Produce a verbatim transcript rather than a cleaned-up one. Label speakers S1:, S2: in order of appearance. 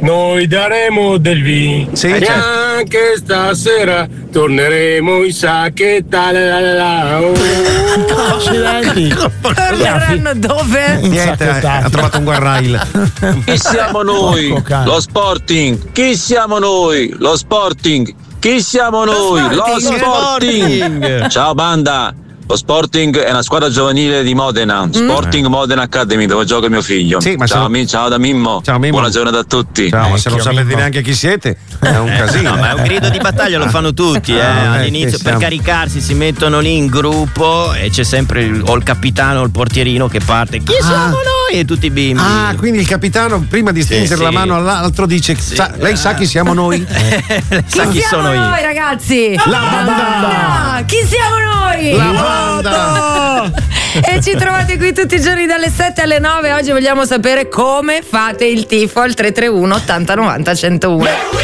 S1: noi daremo del vino.
S2: Sì,
S1: e
S2: certo.
S1: anche stasera torneremo in sacchetta. La la la, oh.
S3: Accidenti.
S4: Torneranno dove?
S2: Niente, ha trovato un guarrail.
S5: Chi siamo noi?
S3: Porco cane.
S5: Lo Sporting. Chi siamo noi? Lo Sporting. Chi siamo noi? Lo
S4: Sporting.
S5: Sporting. Ciao banda. Lo Sporting è una squadra giovanile di Modena, Sporting Modena Academy, dove gioca mio figlio.
S2: Sì, ma
S5: ciao,
S2: se-
S5: mi- ciao da Mimmo.
S2: Ciao, Mimmo.
S5: Buona giornata a tutti.
S2: Ciao, ma se non
S3: Vecchio
S2: sapete
S3: Mimmo.
S2: neanche chi siete, è un casino.
S6: No, ma è un grido di battaglia, lo fanno tutti, eh.
S2: Ah, eh,
S6: All'inizio
S2: sì,
S6: per
S2: siamo-
S6: caricarsi si mettono lì in gruppo e c'è sempre il, o il capitano o il portierino che parte. Chi
S2: Ah.
S6: siamo noi? E tutti i bimbi.
S2: Ah, quindi il capitano prima di stringere
S6: sì.
S2: la mano all'altro dice: "Sa- lei sa chi siamo noi?
S6: Lei sa chi
S4: siamo
S6: sono io?
S4: noi, ragazzi?
S2: La banda!
S4: Chi siamo noi?
S2: La banda!
S4: E ci trovate qui tutti i giorni dalle sette alle nove. Oggi vogliamo sapere come fate il tifo al tre tre uno ottanta novanta centouno.